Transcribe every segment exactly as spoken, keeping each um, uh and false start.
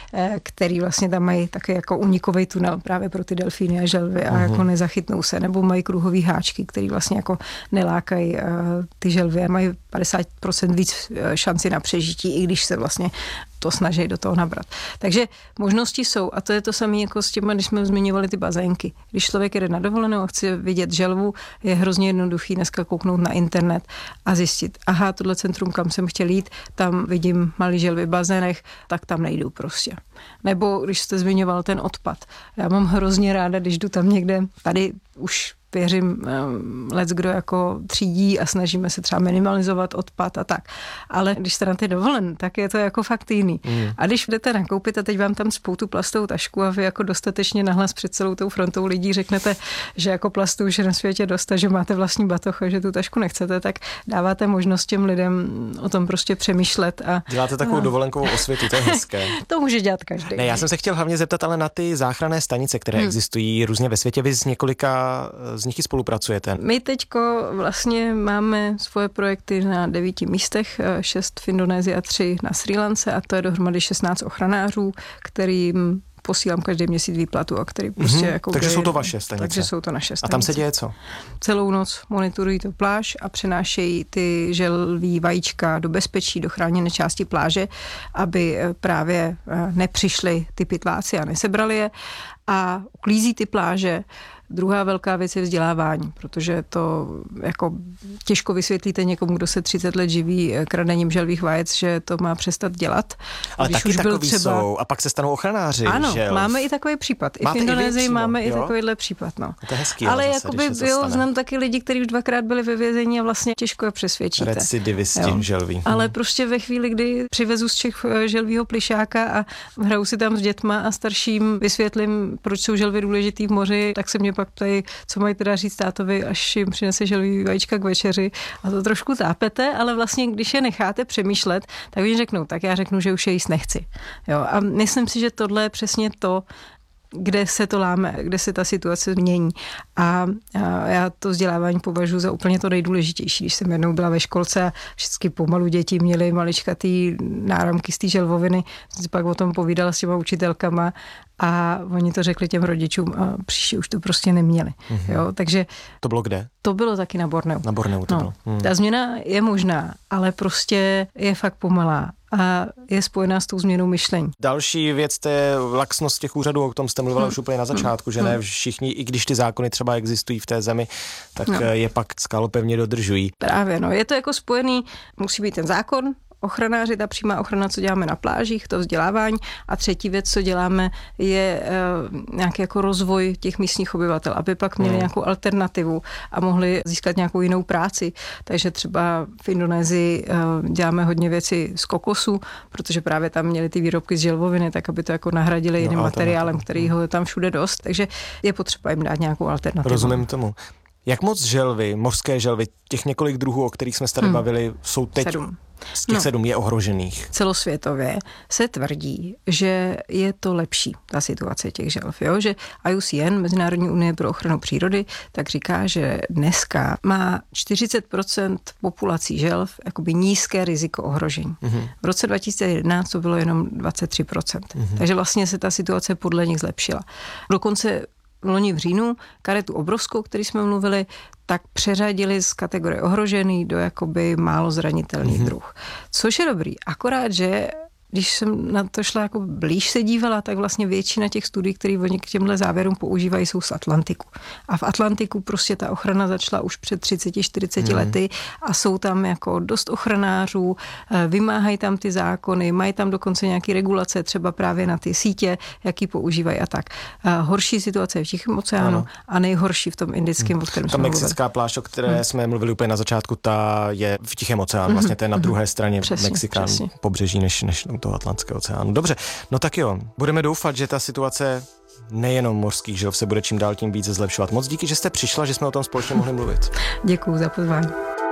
který vlastně tam mají taky jako unikový tunel právě pro ty delfíny a želvy a uh-huh. jako nezachytnou se, nebo mají kruhový háčky, který vlastně jako nelákají ty želvy a mají padesát procent víc šanci na přežití, i když se vlastně to snaží do toho nabrat. Takže možnosti jsou a to je to samé jako s těma, když jsme zmiňovali ty bazénky. Když člověk jede na dovolenou a chce vidět želvu, je hrozně jednoduchý dneska kouknout na internet a zjistit, aha, tohle centrum, kam jsem chtěl jít, tam vidím malý želvy v bazénech, tak tam nejdu prostě. Nebo když jste zmiňoval ten odpad. Já mám hrozně ráda, když jdu tam někde, tady už věřím, lec kdo jako třídí a snažíme se třeba minimalizovat odpad a tak. Ale když jste na ty dovolen, tak je to jako fakt jiný. Mm. A když jdete nakoupit a teď vám tam spou tu plastovou tašku a vy jako dostatečně nahlas před celou tou frontou lidí řeknete, že jako plastu už je na světě dost a že máte vlastní batoh a že tu tašku nechcete, tak dáváte možnost těm lidem o tom prostě přemýšlet. A děláte takovou a... dovolenkovou osvětu, to je hezké. To může dělat každý. Ne, já jsem se chtěl hlavně zeptat ale na ty záchranné stanice, které hmm. existují různě ve světě. Vy z několika z nich spolupracujete. My teďko vlastně máme svoje projekty na devíti místech, šest v Indonésii a tři na Srí Lance a to je dohromady šestnáct ochranářů, kterým posílám každý měsíc výplatu a který prostě mm-hmm. jako... Takže jsou to vaše stanice. Takže jsou to naše stanice. A tam se děje co? Celou noc monitorují to pláž a přenášejí ty želví vajíčka do bezpečí, do chráněné části pláže, aby právě nepřišli ty pytláci a nesebrali je a uklízí ty pláže. Druhá velká věc je vzdělávání, protože to jako těžko vysvětlíte někomu, kdo se třicet let živí kradením želvých vajec, že to má přestat dělat. Ale taky takový třeba... jsou a pak se stanou ochranáři. Ano, želv. Máme i takový případ. I Máte v Indonésii máme jo? i takovýhle případ. No. To je hezký, ale zase, jakoby byl, znám taky lidi, kteří už dvakrát byli ve vězení a vlastně těžko je přesvědčíte. Recidivisti želví. Ale hmm. prostě ve chvíli, kdy přivezu z Čech želvího plišáka a hraju si tam s dětma a starším vysvětlím, proč jsou želvy důležitý v moři, tak se mě pak ptají, co mají teda říct tátovi, až jim přinese želví vajíčka k večeři a to trošku tápete, ale vlastně, když je necháte přemýšlet, tak oni řeknou, tak já řeknu, že už je jíst nechci. Jo, a myslím si, že tohle je přesně to, kde se to láme, kde se ta situace mění. A, a já to vzdělávání považuji za úplně to nejdůležitější. Když jsem jednou byla ve školce a všechny pomalu děti měly maličkatý náramky z té želvoviny, jsem si pak o tom povídala s těma učitelkama a oni to řekli těm rodičům a příště už to prostě neměli. Mm-hmm. Jo, takže to bylo kde? To bylo taky na Borneu. Na Borneu to no, bylo. Mm. Ta změna je možná, ale prostě je fakt pomalá a je spojená s tou změnou myšlení. Další věc, to je laxnost těch úřadů, o tom jste mluvila hmm. už úplně na začátku, že ne všichni, i když ty zákony třeba existují v té zemi, tak no. je pak skalopevně dodržují. Právě, no, je to jako spojený, musí být ten zákon, ochranáři, ta přímá ochrana, co děláme na plážích, to vzdělávání a třetí věc, co děláme, je uh, nějaký jako rozvoj těch místních obyvatel, aby pak měli hmm. nějakou alternativu a mohli získat nějakou jinou práci. Takže třeba v Indonésii uh, děláme hodně věci z kokosu, protože právě tam měli ty výrobky z želvoviny, tak aby to jako nahradili jiným no, materiálem, který ho je tam všude dost. Takže je potřeba jim dát nějakou alternativu. Rozumím tomu. Jak moc želvy, mořské želvy, těch několik druhů, o kterých jsme se tady hmm. bavili, jsou teď... Sedm. Z těch no, sedm je ohrožených. Celosvětově se tvrdí, že je to lepší, ta situace těch želv. Jo? Že I U C N, Mezinárodní unie pro ochranu přírody, tak říká, že dneska má čtyřicet procent populací želv jakoby nízké riziko ohrožení. Mm-hmm. V roce dva tisíce jedenáct to bylo jenom dvacet tři procent. Mm-hmm. Takže vlastně se ta situace podle nich zlepšila. Dokonce loni v říjnu karetu obrovskou, který jsme mluvili, tak přeřadili z kategorie ohrožený do jakoby málo zranitelný mm-hmm. druh. Což je dobrý, akorát, že když jsem na to šla jako blíž se dívala, tak vlastně většina těch studií, které oni k těmhle závěrům používají, jsou z Atlantiku. A v Atlantiku prostě ta ochrana začala už před třicet čtyřicet mm. lety a jsou tam jako dost ochranářů, vymáhají tam ty zákony, mají tam dokonce nějaké regulace, třeba právě na ty sítě, jaký používají a tak. Horší situace je v Tichém oceánu ano. a nejhorší v tom Indickém, o kterém ta jsme mluvili. mexická pláž, o které hmm. jsme mluvili úplně na začátku, ta je v Tichém oceánu, vlastně to je na druhé straně Mexika, pobřeží než, než toho Atlantského oceánu. Dobře, no tak jo, budeme doufat, že ta situace nejenom mořských želv se bude čím dál tím více zlepšovat. Moc díky, že jste přišla, že jsme o tom společně mohli mluvit. Děkuju za pozvání.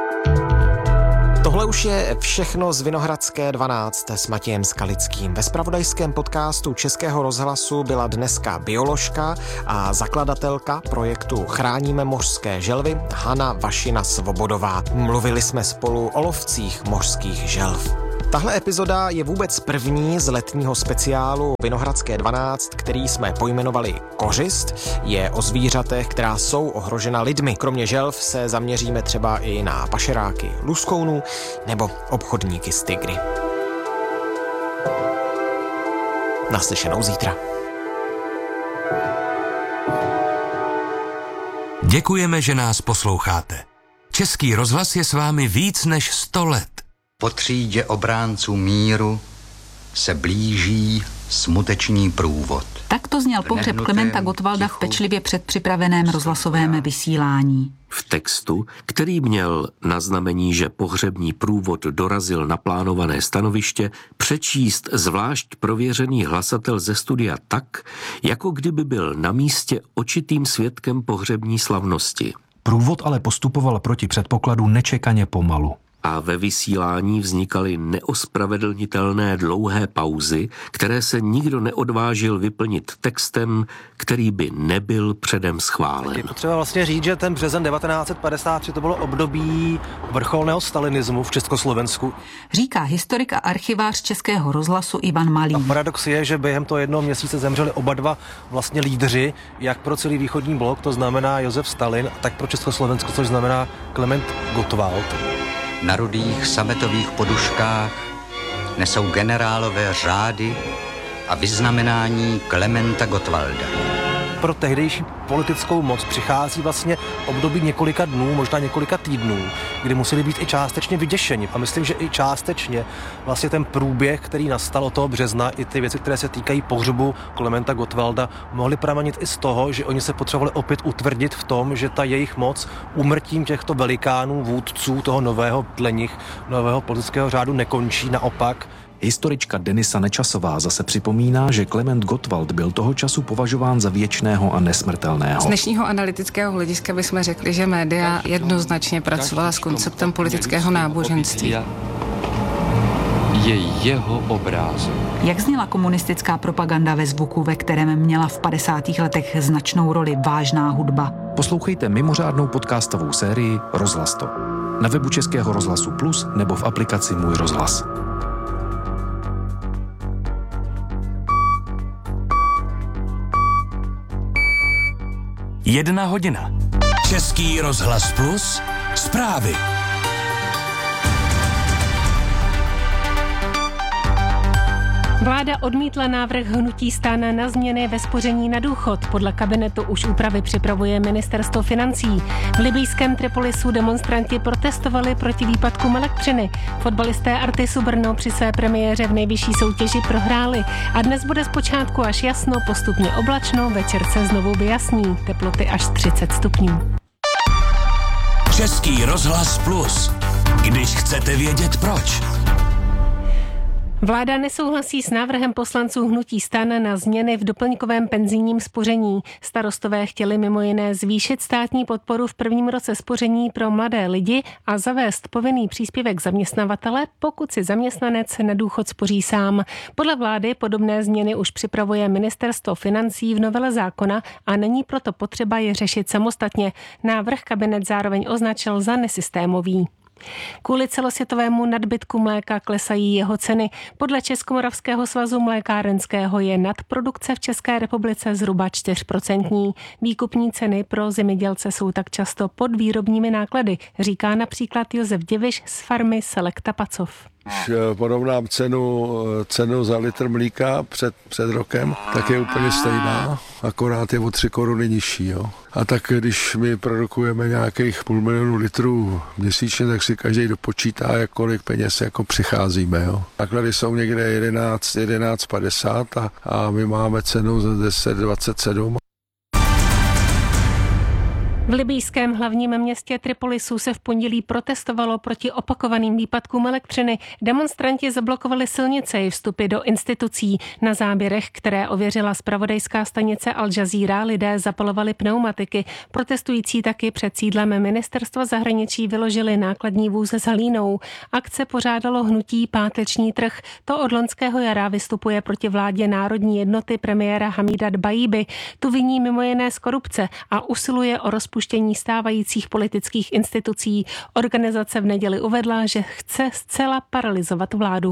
Tohle už je všechno z Vinohradské dvanáct s Matějem Skalickým. Ve zpravodajském podcastu Českého rozhlasu byla dneska bioložka a zakladatelka projektu Chráníme mořské želvy Hana Vašina Svobodová. Mluvili jsme spolu o lovcích mořských želv. Tahle epizoda je vůbec první z letního speciálu Vinohradské dvanáct, který jsme pojmenovali Kořist. Je o zvířatech, která jsou ohrožena lidmi. Kromě želv se zaměříme třeba i na pašeráky luskounů nebo obchodníky s tygry. Naslyšenou zítra. Děkujeme, že nás posloucháte. Český rozhlas je s vámi víc než sto let. Po třídě obránců míru se blíží smuteční průvod. Tak to zněl pohřeb Klementa Gottwalda v pečlivě předpřipraveném rozhlasovém vysílání. V textu, který měl na znamení, že pohřební průvod dorazil na plánované stanoviště, přečíst zvlášť prověřený hlasatel ze studia tak, jako kdyby byl na místě očitým svědkem pohřební slavnosti. Průvod ale postupoval proti předpokladu nečekaně pomalu. A ve vysílání vznikaly neospravedlnitelné dlouhé pauzy, které se nikdo neodvážil vyplnit textem, který by nebyl předem schválen. Je potřeba vlastně říct, že ten březen devatenáct set padesát tři to bylo období vrcholného stalinismu v Československu. Říká historik a archivář Českého rozhlasu Ivan Malý. A paradox je, že během toho jednoho měsíce zemřeli oba dva vlastně lídři, jak pro celý východní blok, to znamená Josef Stalin, tak pro Československo, což znamená Klement Gottwald. Na rudých sametových poduškách nesou generálové řády a vyznamenání Klementa Gottwalda. Pro tehdejší politickou moc přichází vlastně období několika dnů, možná několika týdnů, kdy museli být i částečně vyděšeni. A myslím, že i částečně vlastně ten průběh, který nastal od toho března, i ty věci, které se týkají pohřbu Klementa Gottwalda, mohly pramenit i z toho, že oni se potřebovali opět utvrdit v tom, že ta jejich moc úmrtím těchto velikánů, vůdců toho nového dle nich, nového politického řádu nekončí, naopak. Historička Denisa Nečasová zase připomíná, že Klement Gottwald byl toho času považován za věčného a nesmrtelného. Z dnešního analytického hlediska bychom řekli, že média jednoznačně pracovala s konceptem politického náboženství. Je jeho obrázek. Jak zněla komunistická propaganda ve zvuku, ve kterém měla v padesátých letech značnou roli vážná hudba? Poslouchejte mimořádnou podcastovou sérii Rozhlas to. Na webu Českého rozhlasu Plus nebo v aplikaci Můj rozhlas. Jedna hodina. Český rozhlas Plus. Zprávy. Vláda odmítla návrh hnutí STAN na změny ve spoření na důchod. Podle kabinetu už úpravy připravuje ministerstvo financí. V libýském Tripolisu demonstranti protestovali proti výpadkům elektřiny. Fotbalisté Artisu Brno při své premiéře v nejvyšší soutěži prohráli. A dnes bude zpočátku až jasno, postupně oblačno, večer se znovu vyjasní. Teploty až třicet stupňů. Český rozhlas Plus. Když chcete vědět proč. Vláda nesouhlasí s návrhem poslanců hnutí STAN na změny v doplňkovém penzijním spoření. Starostové chtěli mimo jiné zvýšit státní podporu v prvním roce spoření pro mladé lidi a zavést povinný příspěvek zaměstnavatele, pokud si zaměstnanec na důchod spoří sám. Podle vlády podobné změny už připravuje ministerstvo financí v novele zákona a není proto potřeba je řešit samostatně. Návrh kabinet zároveň označil za nesystémový. Kvůli celosvětovému nadbytku mléka klesají jeho ceny. Podle Českomoravského svazu mlékárenského je nadprodukce v České republice zhruba čtyři procenta. Výkupní ceny pro zemědělce jsou tak často pod výrobními náklady, říká například Josef Diviš z farmy Selekta Pacov. Když porovnám cenu, cenu za litr mlíka před, před rokem, tak je úplně stejná, akorát je o tři koruny nižší. Jo. A tak když my produkujeme nějakých půl milionu litrů měsíčně, tak si každý dopočítá, jak kolik peněz jako přicházíme. Jo. Náklady jsou někde jedenáct, jedenáct padesát a, a my máme cenu za deset dvacet sedm. V libýském hlavním městě Tripolisu se v pondělí protestovalo proti opakovaným výpadkům elektřiny. Demonstranti zablokovali silnice i vstupy do institucí. Na záběrech, které ověřila zpravodajská stanice Al Jazeera, lidé zapalovali pneumatiky. Protestující taky před sídlem ministerstva zahraničí vyložili nákladní vůz s hlínou. Akce pořádalo hnutí Páteční trh. To od loňského jara vystupuje proti vládě národní jednoty premiéra Hamida Dbajíby. Tu viní mimo jiné z korupce a usiluje o rozpuštění rozpuštění stávajících politických institucí. Organizace v neděli uvedla, že chce zcela paralyzovat vládu.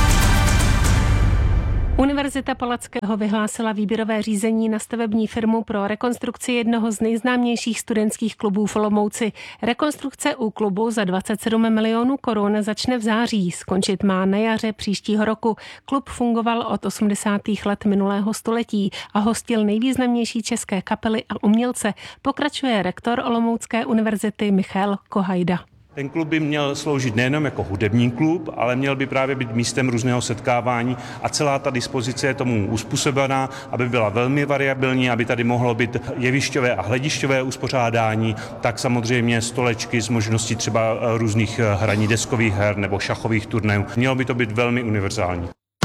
Univerzita Palackého vyhlásila výběrové řízení na stavební firmu pro rekonstrukci jednoho z nejznámějších studentských klubů v Olomouci. Rekonstrukce u klubu za dvacet sedm milionů korun začne v září, skončit má na jaře příštího roku. Klub fungoval od osmdesátých let minulého století a hostil nejvýznamnější české kapely a umělce, pokračuje rektor Olomoucké univerzity Michal Kohajda. Ten klub by měl sloužit nejenom jako hudební klub, ale měl by právě být místem různého setkávání a celá ta dispozice je tomu uspůsobená, aby byla velmi variabilní, aby tady mohlo být jevišťové a hledišťové uspořádání, tak samozřejmě stolečky s možností třeba různých hraní deskových her nebo šachových turnajů. Mělo by to být velmi univerzální.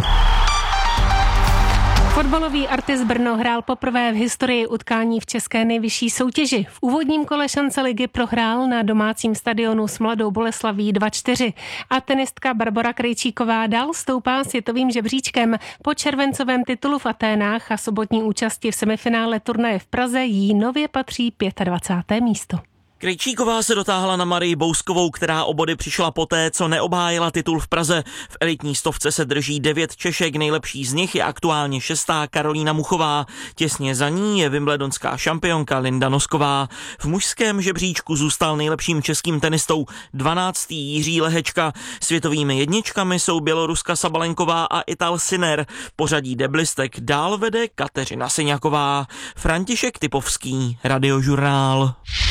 Fotbalový Artis Brno hrál poprvé v historii utkání v české nejvyšší soutěži. V úvodním kole šance ligy prohrál na domácím stadionu s Mladou Boleslaví dva čtyři. A tenistka Barbora Krejčíková dál stoupá světovým žebříčkem. Po červencovém titulu v Aténách a sobotní účasti v semifinále turnaje v Praze jí nově patří dvacáté páté místo. Krejčíková se dotáhla na Marii Bouskovou, která o body přišla poté, co neobhájila titul v Praze. V elitní stovce se drží devět Češek, nejlepší z nich je aktuálně šestá Karolína Muchová. Těsně za ní je wimbledonská šampionka Linda Nosková. V mužském žebříčku zůstal nejlepším českým tenistou dvanáctý Jiří Lehečka. Světovými jedničkami jsou Běloruska Sabalenková a Ital Sinner. Pořadí deblistek dál vede Kateřina Syňaková. František Typovský, Radiožurnál.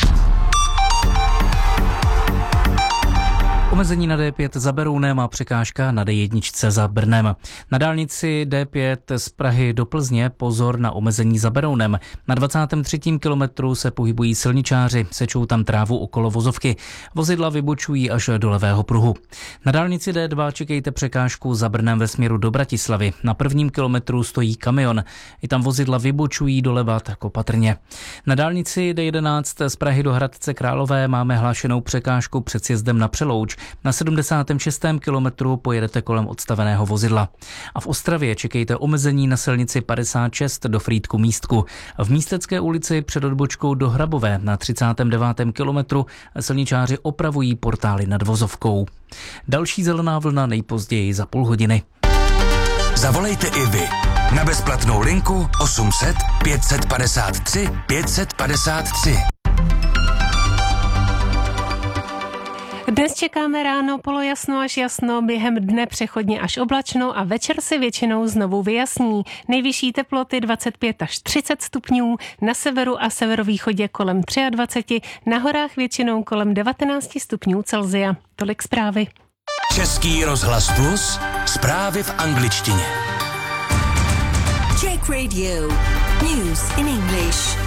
Omezení na D pět za Berounem a překážka na D jedna za Brnem. Na dálnici D pět z Prahy do Plzně pozor na omezení za Berounem. Na dvacátém třetím kilometru se pohybují silničáři, sečou tam trávu okolo vozovky. Vozidla vybočují až do levého pruhu. Na dálnici D dva čekejte překážku za Brnem ve směru do Bratislavy. Na prvním kilometru stojí kamion. I tam vozidla vybočují doleva tak opatrně. Na dálnici D jedenáct z Prahy do Hradce Králové máme hlášenou překážku před sjezdem na Přelouč. Na sedmdesátém šestém kilometru pojedete kolem odstaveného vozidla. A v Ostravě čekejte omezení na silnici padesát šest do Frýdku Místku. V Místecké ulici před odbočkou do Hrabové na třicátém devátém kilometru silničáři opravují portály nad vozovkou. Další zelená vlna nejpozději za půl hodiny. Zavolejte i vy na bezplatnou linku osm set pět set padesát tři pět set padesát tři. Dnes čekáme ráno polojasno až jasno, během dne přechodně až oblačno a večer se většinou znovu vyjasní. Nejvyšší teploty dvacet pět až třicet stupňů, na severu a severovýchodě kolem dvacet tři, na horách většinou kolem devatenáct stupňů Celsia. Tolik zprávy. Český rozhlas Plus, zprávy v angličtině. Czech Radio, news in English.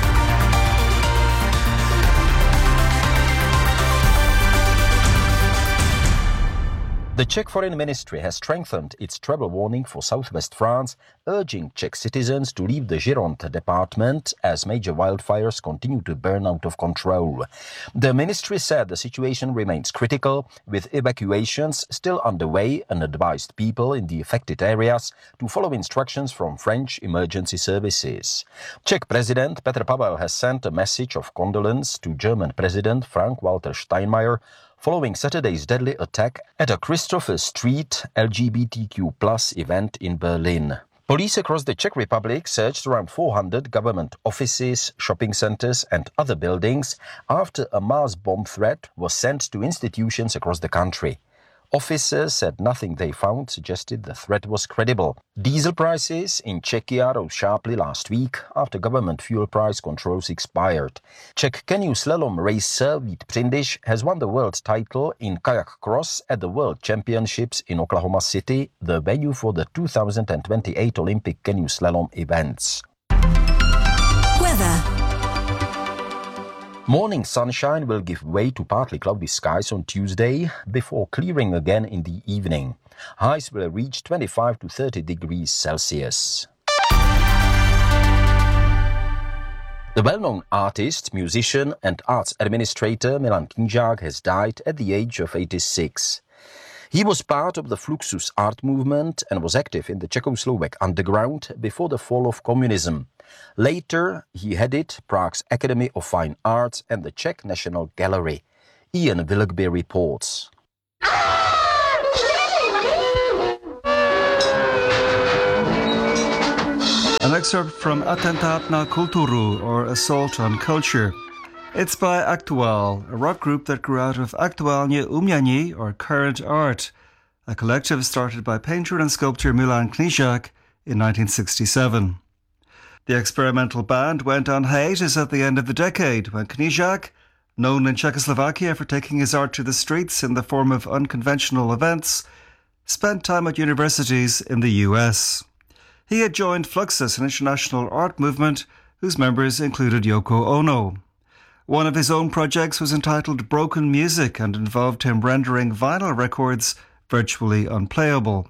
The Czech Foreign Ministry has strengthened its travel warning for southwest France, urging Czech citizens to leave the Gironde department as major wildfires continue to burn out of control. The ministry said the situation remains critical, with evacuations still underway and advised people in the affected areas to follow instructions from French emergency services. Czech President Petr Pavel has sent a message of condolence to German President Frank-Walter Steinmeier following Saturday's deadly attack at a Christopher Street L G B T Q plus event in Berlin. Police across the Czech Republic searched around four hundred government offices, shopping centers and other buildings after a mass bomb threat was sent to institutions across the country. Officers said nothing they found suggested the threat was credible. Diesel prices in Czechia rose sharply last week after government fuel price controls expired. Czech canoe slalom racer Vít Přindyš has won the world title in kayak cross at the World Championships in Oklahoma City, the venue for the two thousand twenty-eight Olympic canoe slalom events. Weather. Morning sunshine will give way to partly cloudy skies on Tuesday before clearing again in the evening. Highs will reach twenty-five to thirty degrees Celsius. The well-known artist, musician and arts administrator Milan Knížák has died at the age of eighty-six. He was part of the Fluxus art movement and was active in the Czechoslovak underground before the fall of communism. Later, he headed Prague's Academy of Fine Arts and the Czech National Gallery. Ian Willoughby reports. An excerpt from Attentat na kulturu, or Assault on Culture. It's by Aktuál, a rock group that grew out of Aktuálne umění, or current art, a collective started by painter and sculptor Milan Knížák in nineteen sixty-seven. The experimental band went on hiatus at the end of the decade when Knížák, known in Czechoslovakia for taking his art to the streets in the form of unconventional events, spent time at universities in the U S. He had joined Fluxus, an international art movement whose members included Yoko Ono. One of his own projects was entitled Broken Music and involved him rendering vinyl records virtually unplayable.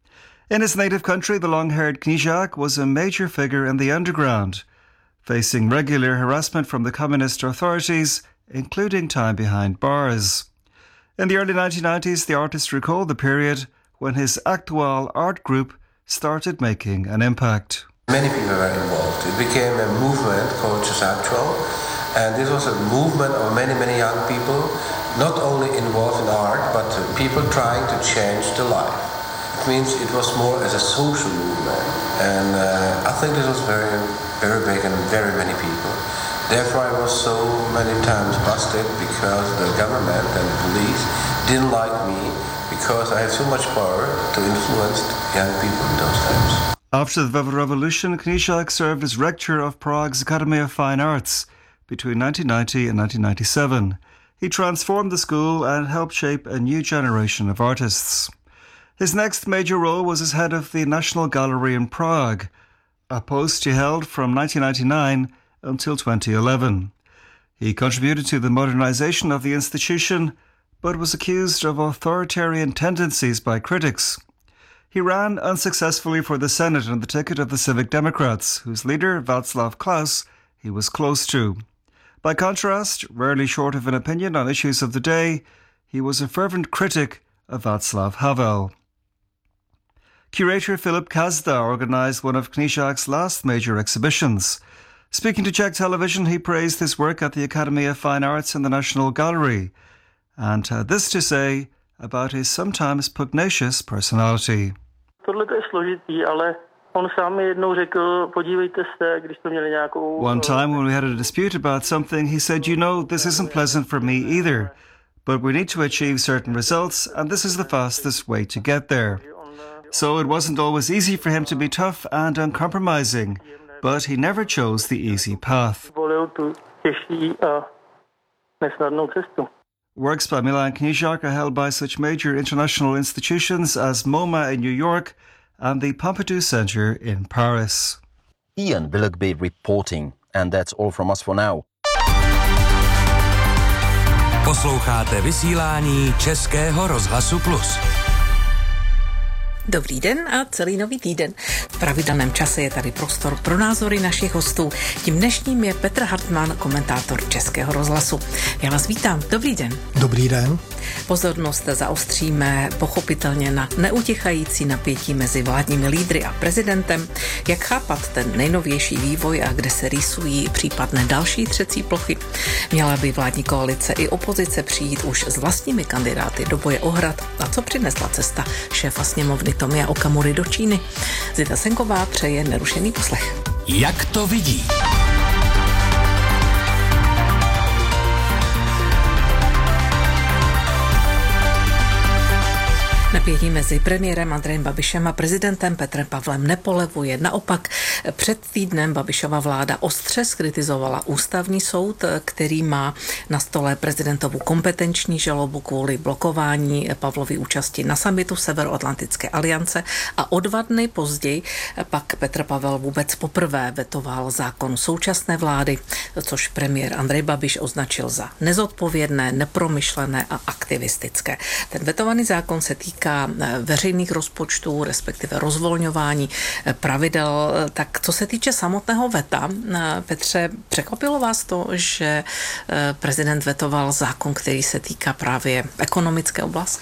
In his native country, the long-haired Knížák was a major figure in the underground, facing regular harassment from the communist authorities, including time behind bars. In the early nineteen nineties, the artist recalled the period when his Aktuál art group started making an impact. Many people were involved. It became a movement called Aktuál, and this was a movement of many, many young people, not only involved in art, but people trying to change the life. It means it was more as a social movement, and uh, I think this was very, very big and very many people. Therefore, I was so many times busted because the government and police didn't like me because I had so much power to influence young people in those times. After the revolution, Knížák served as rector of Prague's Academy of Fine Arts between nineteen ninety and nineteen ninety-seven. He transformed the school and helped shape a new generation of artists. His next major role was as head of the National Gallery in Prague, a post he held from nineteen ninety-nine until twenty eleven. He contributed to the modernization of the institution, but was accused of authoritarian tendencies by critics. He ran unsuccessfully for the Senate on the ticket of the Civic Democrats, whose leader, Václav Klaus, he was close to. By contrast, rarely short of an opinion on issues of the day, he was a fervent critic of Václav Havel. Curator Filip Kazda organised one of Knížák's last major exhibitions. Speaking to Czech television, he praised his work at the Academy of Fine Arts and the National Gallery, and had this to say about his sometimes pugnacious personality. One time when we had a dispute about something, he said, you know, this isn't pleasant for me either, but we need to achieve certain results, and this is the fastest way to get there. So it wasn't always easy for him to be tough and uncompromising, but he never chose the easy path. Works by Milan Knížák are held by such major international institutions as MoMA in New York and the Pompidou Center in Paris. Ian Willoughby reporting, and that's all from us for now. Posloucháte vysílání Českého rozhlasu Plus. Dobrý den a celý nový týden. V pravidelném čase je tady prostor pro názory našich hostů. Tím dnešním je Petr Hartmann, komentátor Českého rozhlasu. Já vás vítám. Dobrý den. Dobrý den. Pozornost zaostříme pochopitelně na neutichající napětí mezi vládními lídry a prezidentem. Jak chápat ten nejnovější vývoj a kde se rýsují případné další třecí plochy? Měla by vládní koalice i opozice přijít už s vlastními kandidáty do boje o hrad. A co přinesla cesta šéfa sněmovny Tomia Okamury do Číny? Zita Senková přeje nerušený poslech. Jak to vidí? Napětí mezi premiérem Andrejem Babišem a prezidentem Petrem Pavlem nepolevuje. Naopak před týdnem Babišova vláda ostře zkritizovala ústavní soud, který má na stole prezidentovu kompetenční žalobu kvůli blokování Pavlovy účasti na summitu Severoatlantické aliance a o dva dny později pak Petr Pavel vůbec poprvé vetoval zákon současné vlády, což premiér Andrej Babiš označil za nezodpovědné, nepromyšlené a aktivistické. Ten vetovaný zákon se týká veřejných rozpočtů, respektive rozvolňování pravidel. Tak co se týče samotného veta, Petře, překvapilo vás to, že prezident vetoval zákon, který se týká právě ekonomické oblasti?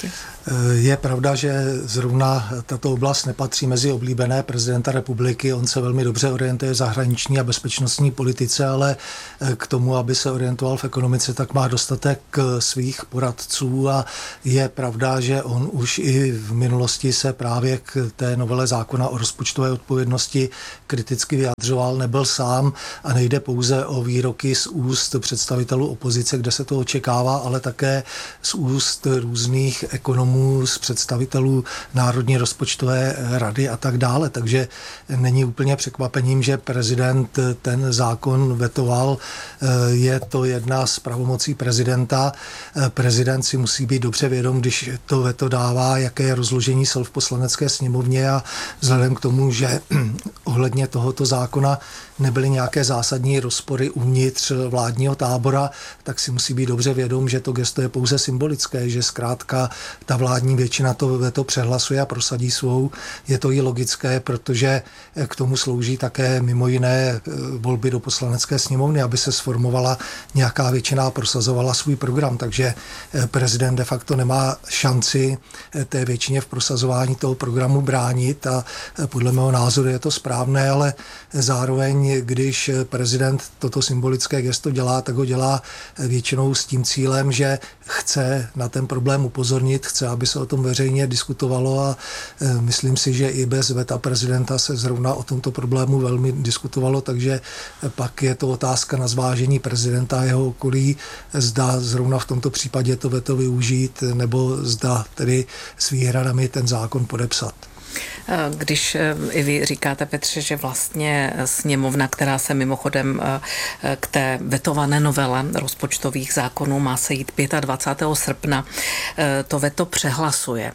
Je pravda, že zrovna tato oblast nepatří mezi oblíbené prezidenta republiky. On se velmi dobře orientuje v zahraniční a bezpečnostní politice, ale k tomu, aby se orientoval v ekonomice, tak má dostatek svých poradců a je pravda, že on už i v minulosti se právě k té novele zákona o rozpočtové odpovědnosti kriticky vyjadřoval, nebyl sám a nejde pouze o výroky z úst představitelů opozice, kde se to očekává, ale také z úst různých ekonomů, z představitelů Národní rozpočtové rady a tak dále. Takže není úplně překvapením, že prezident ten zákon vetoval. Je to jedna z pravomocí prezidenta. Prezident si musí být dobře vědom, když to veto dává, jaké je rozložení sil v poslanecké sněmovně a vzhledem k tomu, že ohledně tohoto zákona nebyly nějaké zásadní rozpory uvnitř vládního tábora, tak si musí být dobře vědom, že to gesto je pouze symbolické, že zkrátka ta vládní většina to veto přehlasuje a prosadí svou. Je to i logické, protože k tomu slouží také mimo jiné volby do poslanecké sněmovny, aby se sformovala nějaká většina a prosazovala svůj program. Takže prezident de facto nemá šanci té většině v prosazování toho programu bránit a podle mého názoru je to správné, ale zároveň, když prezident toto symbolické gesto dělá, tak ho dělá většinou s tím cílem, že chce na ten problém upozornit, chce, aby se o tom veřejně diskutovalo a myslím si, že i bez veta prezidenta se zrovna o tomto problému velmi diskutovalo, takže pak je to otázka na zvážení prezidenta a jeho okolí, zda zrovna v tomto případě to veto využít, nebo zda tedy s výhradami ten zákon podepsat. Když i vy říkáte, Petře, že vlastně sněmovna, která se mimochodem k té vetované novele rozpočtových zákonů má se jít dvacátého pátého srpna, to veto přehlasuje,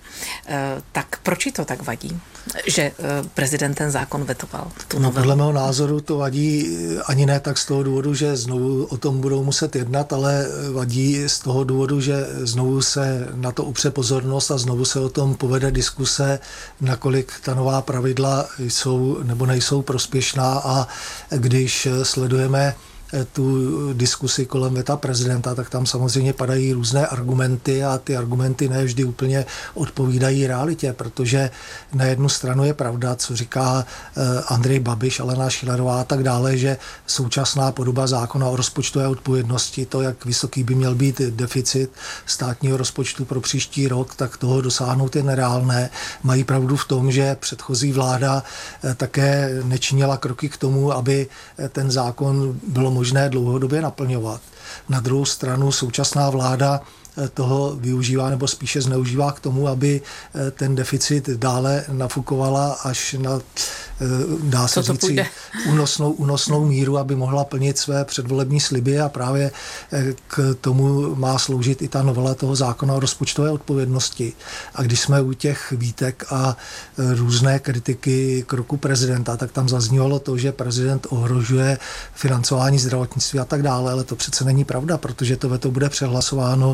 tak proč to tak vadí, že prezident ten zákon vetoval, tu novelu? Podle mého názoru to vadí ani ne tak z toho důvodu, že znovu o tom budou muset jednat, ale vadí z toho důvodu, že znovu se na to upře pozornost a znovu se o tom povede diskuse, nakolik ta nová pravidla jsou nebo nejsou prospěšná a když sledujeme tu diskusi kolem veta prezidenta, tak tam samozřejmě padají různé argumenty a ty argumenty ne vždy úplně odpovídají realitě, protože na jednu stranu je pravda, co říká Andrej Babiš, Alena Schillerová a tak dále, že současná podoba zákona o rozpočtové odpovědnosti, to, jak vysoký by měl být deficit státního rozpočtu pro příští rok, tak toho dosáhnout je nereálné. Mají pravdu v tom, že předchozí vláda také nečinila kroky k tomu, aby ten zákon bylo možné dlouhodobě naplňovat. Na druhou stranu současná vláda toho využívá nebo spíše zneužívá k tomu, aby ten deficit dále nafukovala až na, dá se říci, únosnou, únosnou míru, aby mohla plnit své předvolební sliby a právě k tomu má sloužit i ta novela toho zákona o rozpočtové odpovědnosti. A když jsme u těch výtek a různé kritiky kroku prezidenta, tak tam zaznívalo to, že prezident ohrožuje financování zdravotnictví a tak dále, ale to přece není pravda, protože to veto bude přehlasováno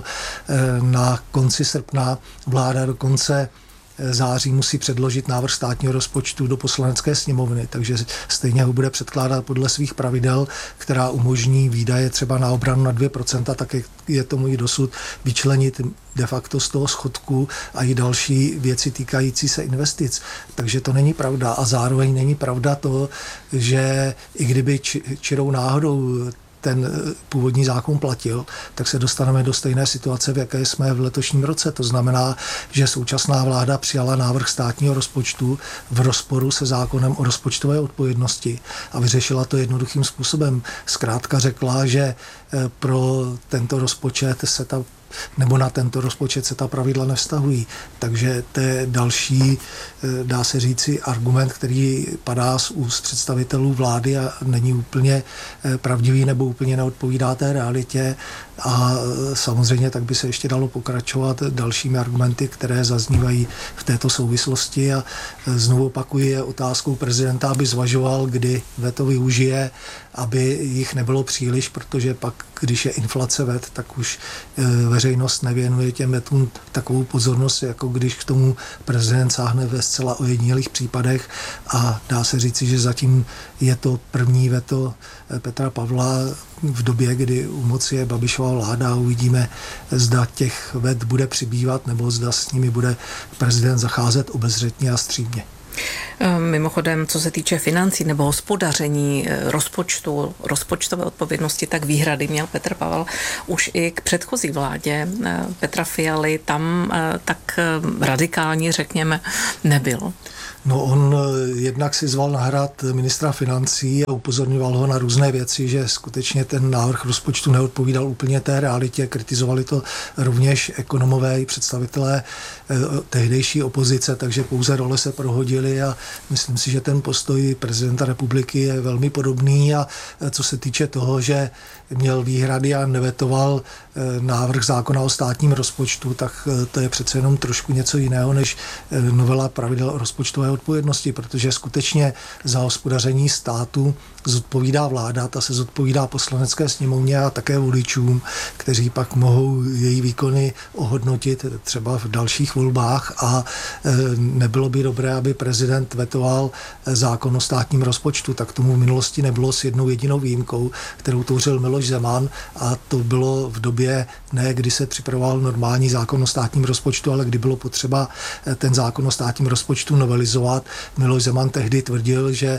na konci srpna. Vláda do konce září musí předložit návrh státního rozpočtu do poslanecké sněmovny, takže stejně ho bude předkládat podle svých pravidel, která umožní výdaje třeba na obranu na dvě procenta, tak je tomu i dosud, vyčlenit de facto z toho schodku a i další věci týkající se investic. Takže to není pravda a zároveň není pravda to, že i kdyby čirou náhodou ten původní zákon platil, tak se dostaneme do stejné situace, v jaké jsme v letošním roce. To znamená, že současná vláda přijala návrh státního rozpočtu v rozporu se zákonem o rozpočtové odpovědnosti a vyřešila to jednoduchým způsobem. Zkrátka řekla, že pro tento rozpočet se ta nebo na tento rozpočet se ta pravidla nevztahují. Takže to je další, dá se říci, argument, který padá z úst představitelů vlády a není úplně pravdivý nebo úplně neodpovídá té realitě. A samozřejmě tak by se ještě dalo pokračovat dalšími argumenty, které zaznívají v této souvislosti a znovu opakuji, je otázkou prezidenta, aby zvažoval, kdy veto využije, aby jich nebylo příliš, protože pak, když je inflace vet, tak už veřejnost nevěnuje těm vetům takovou pozornost, jako když k tomu prezident sáhne ve zcela ojedinělých případech a dá se říci, že zatím je to první veto Petra Pavla v době, kdy u moci je Babišova vláda a uvidíme, zda těch vet bude přibývat nebo zda s nimi bude prezident zacházet obezřetně a střídmě. Mimochodem, co se týče financí nebo hospodaření rozpočtu, rozpočtové odpovědnosti, tak výhrady měl Petr Pavel už i k předchozí vládě Petra Fialy. Tam tak radikální, řekněme, nebyl. No on jednak si zval na hrad ministra financí a upozorňoval ho na různé věci, že skutečně ten návrh rozpočtu neodpovídal úplně té realitě. Kritizovali to rovněž ekonomové i představitelé tehdejší opozice, takže pouze role se prohodily a myslím si, že ten postoj prezidenta republiky je velmi podobný a co se týče toho, že měl výhrady a nevetoval návrh zákona o státním rozpočtu, tak to je přece jenom trošku něco jiného než novela pravidel o rozpočtové odpovědnosti, protože skutečně za hospodaření státu zodpovídá vláda, ta se zodpovídá Poslanecké sněmovně a také voličům, kteří pak mohou její výkony ohodnotit třeba v dalších volbách a nebylo by dobré, aby prezident vetoval zákon o státním rozpočtu, tak tomu v minulosti nebylo s jednou jedinou výjimkou, kterou tvořil Miloš Zeman a to bylo v době ne, kdy se připravoval normální zákon o státním rozpočtu, ale kdy bylo potřeba ten zákon o státním rozpočtu novelizovat. Miloš Zeman tehdy tvrdil, že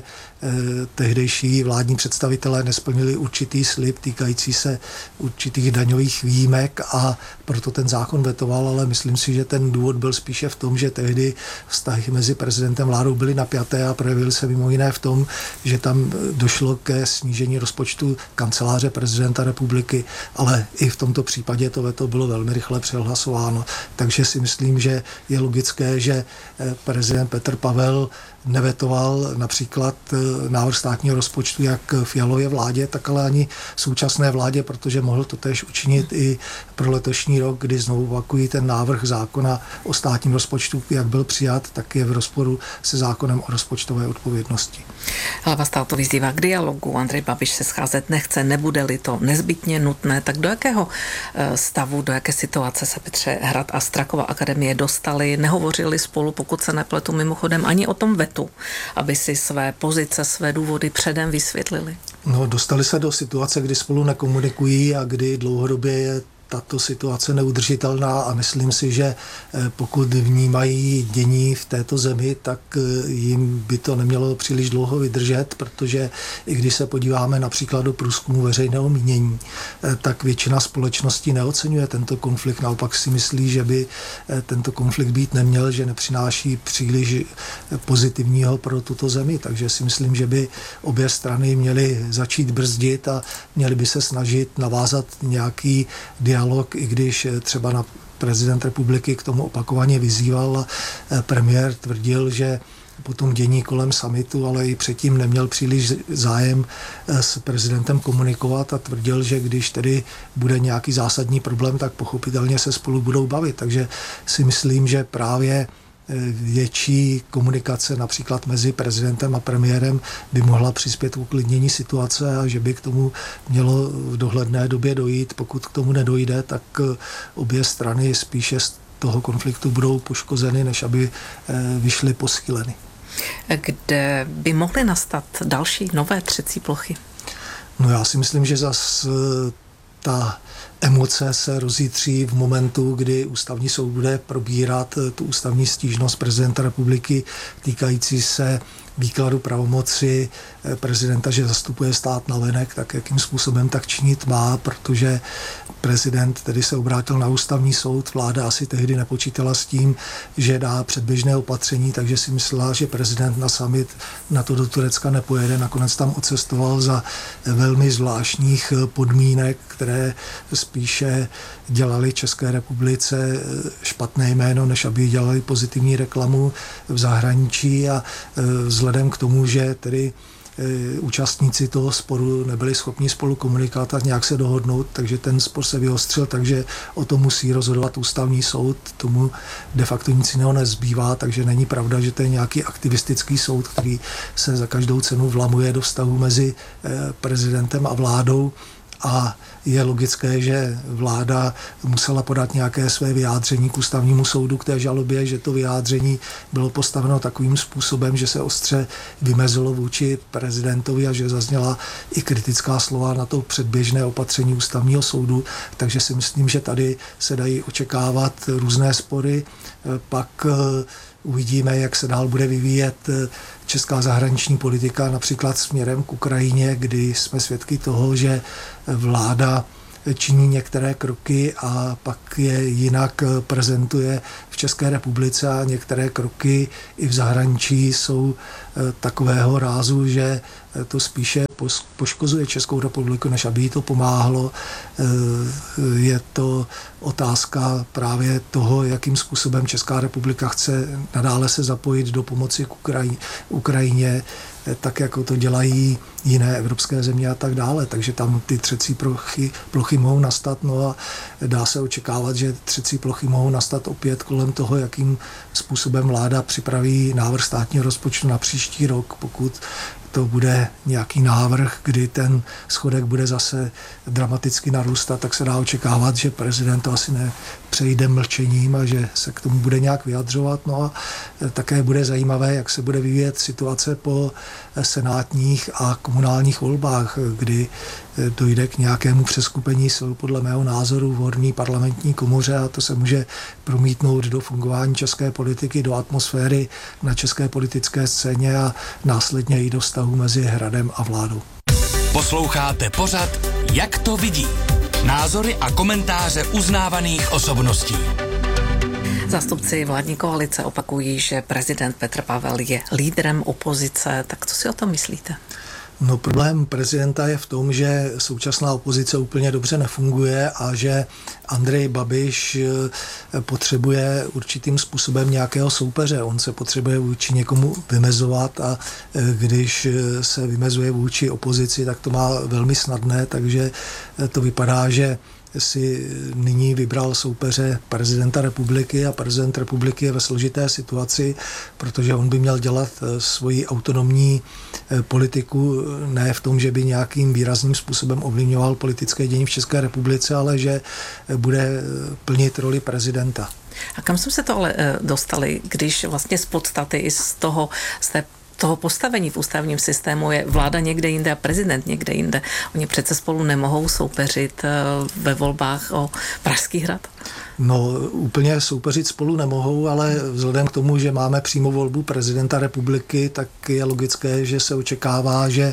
tehdejší vládní představitelé nesplnili určitý slib týkající se určitých daňových výjimek a proto ten zákon vetoval, ale myslím si, že ten důvod byl spíše v tom, že tehdy vztahy mezi prezidentem a vládou byly napjaté a projevily se mimo jiné v tom, že tam došlo ke snížení rozpočtu kanceláře prezidenta republiky, ale i v tomto případě to veto bylo velmi rychle přehlasováno. Takže si myslím, že je logické, že prezident Petr Pavel nevetoval například návrh státního rozpočtu jak Fialově vládě, tak ale ani současné vládě, protože mohl to též učinit i pro letošní rok, kdy znovu opakují ten návrh zákona o státním rozpočtu, jak byl přijat, tak je v rozporu se zákonem o rozpočtové odpovědnosti. Hlava státu vyzývá k dialogu. Andrej Babiš se scházet nechce, nebude-li to nezbytně nutné. Tak do jakého stavu, do jaké situace se Petře Hrad a Strakova akademie dostali? Nehovořili spolu, pokud se nepletu, mimochodem ani o tom vetu, aby si své pozice, své důvody předem vysvětlili? No, dostali se do situace, kdy spolu nekomunikují a kdy dlouhodobě je tato situace neudržitelná a myslím si, že pokud vnímají dění v této zemi, tak jim by to nemělo příliš dlouho vydržet, protože i když se podíváme například do průzkumu veřejného mínění, tak většina společnosti neoceňuje tento konflikt, naopak si myslí, že by tento konflikt být neměl, že nepřináší příliš pozitivního pro tuto zemi, takže si myslím, že by obě strany měly začít brzdit a měly by se snažit navázat nějaký dialog, i když třeba na prezident republiky k tomu opakovaně vyzýval a premiér tvrdil, že po tom dění kolem summitu, ale i předtím neměl příliš zájem s prezidentem komunikovat a tvrdil, že když tedy bude nějaký zásadní problém, tak pochopitelně se spolu budou bavit. Takže si myslím, že právě větší komunikace například mezi prezidentem a premiérem by mohla přispět k uklidnění situace a že by k tomu mělo v dohledné době dojít. Pokud k tomu nedojde, tak obě strany spíše z toho konfliktu budou poškozeny, než aby vyšly posíleny. Kde by mohly nastat další nové třecí plochy? No já si myslím, že zas ta emoce se rozjítří v momentu, kdy ústavní soud bude probírat tu ústavní stížnost prezidenta republiky týkající se výkladu pravomoci prezidenta, že zastupuje stát navenek, tak jakým způsobem tak činit má, protože prezident tedy se obrátil na ústavní soud, vláda asi tehdy nepočítala s tím, že dá předběžné opatření, takže si myslela, že prezident na summit na to do Turecka nepojede, nakonec tam odcestoval za velmi zvláštních podmínek, které spíše dělali České republice špatné jméno, než aby dělali pozitivní reklamu v zahraničí a vzhledem k tomu, že tedy účastníci toho sporu nebyli schopni spolu komunikovat a nějak se dohodnout, takže ten spor se vyostřil, takže o tom musí rozhodovat ústavní soud, tomu de facto nic jiného nezbývá, takže není pravda, že to je nějaký aktivistický soud, který se za každou cenu vlamuje do vztahu mezi prezidentem a vládou, a je logické, že vláda musela podat nějaké své vyjádření k ústavnímu soudu k té žalobě, že to vyjádření bylo postaveno takovým způsobem, že se ostře vymezilo vůči prezidentovi a že zazněla i kritická slova na to předběžné opatření ústavního soudu, takže si myslím, že tady se dají očekávat různé spory. Pak uvidíme, jak se dál bude vyvíjet česká zahraniční politika, například směrem k Ukrajině, kdy jsme svědky toho, že vláda činí některé kroky a pak je jinak prezentuje v České republice a některé kroky i v zahraničí jsou takového rázu, že to spíše poškozuje Českou republiku, než aby jí to pomáhlo. Je to otázka právě toho, jakým způsobem Česká republika chce nadále se zapojit do pomoci k Ukrajině, Ukrajině tak jako to dělají jiné evropské země a tak dále. Takže tam ty třecí plochy, plochy mohou nastat, no a dá se očekávat, že třecí plochy mohou nastat opět kolem toho, jakým způsobem vláda připraví návrh státního rozpočtu na příští rok, pokud to bude nějaký návrh, kdy ten schodek bude zase dramaticky narůstat, tak se dá očekávat, že prezident to asi nepřejde mlčením a že se k tomu bude nějak vyjadřovat. No a také bude zajímavé, jak se bude vyvíjet situace po senátních a komunálních volbách, kdy dojde k nějakému přeskupení sil podle mého názoru v horní parlamentní komoře a to se může promítnout do fungování české politiky, do atmosféry na české politické scéně a následně i do vztahu mezi Hradem a vládou. Posloucháte pořad Jak to vidí? Názory a komentáře uznávaných osobností. Zástupci vládní koalice opakují, že prezident Petr Pavel je lídrem opozice. Tak co si o tom myslíte? No, problém prezidenta je v tom, že současná opozice úplně dobře nefunguje a že Andrej Babiš potřebuje určitým způsobem nějakého soupeře. On se potřebuje vůči někomu vymezovat a když se vymezuje vůči opozici, tak to má velmi snadné, takže to vypadá, že si nyní vybral soupeře prezidenta republiky a prezident republiky je ve složité situaci, protože on by měl dělat svoji autonomní politiku ne v tom, že by nějakým výrazným způsobem ovlivňoval politické dění v České republice, ale že bude plnit roli prezidenta. A kam jsme se to ale dostali, když vlastně z podstaty i z toho, z té toho postavení v ústavním systému je vláda někde jinde a prezident někde jinde. Oni přece spolu nemohou soupeřit ve volbách o Pražský hrad? No, úplně soupeřit spolu nemohou, ale vzhledem k tomu, že máme přímou volbu prezidenta republiky, tak je logické, že se očekává, že e,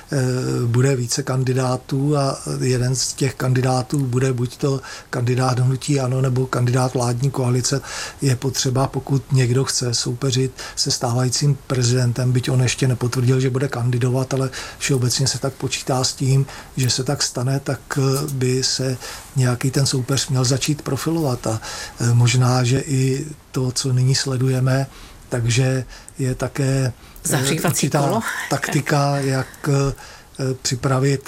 bude více kandidátů a jeden z těch kandidátů bude buď to kandidát hnutí ANO nebo kandidát vládní koalice. Je potřeba, pokud někdo chce soupeřit se stávajícím prezidentem, byť on ještě nepotvrdil, že bude kandidovat, ale všeobecně se tak počítá s tím, že se tak stane, tak by se nějaký ten soupeř měl začít profilovat a možná, že i to, co nyní sledujeme, takže je také určitá taktika, jak připravit